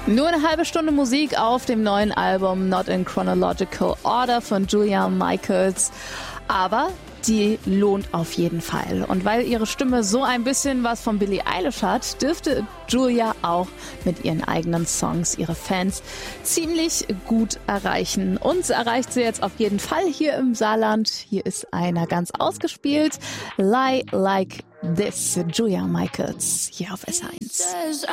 Nur eine halbe Stunde Musik auf dem neuen Album Not in Chronological Order von Julia Michaels. Aber die lohnt auf jeden Fall. Und weil ihre Stimme so ein bisschen was von Billie Eilish hat, dürfte Julia auch mit ihren eigenen Songs ihre Fans ziemlich gut erreichen. Uns erreicht sie jetzt auf jeden Fall hier im Saarland. Hier ist einer ganz ausgespielt. Lie Like This, Julia Michaels, hier auf S1.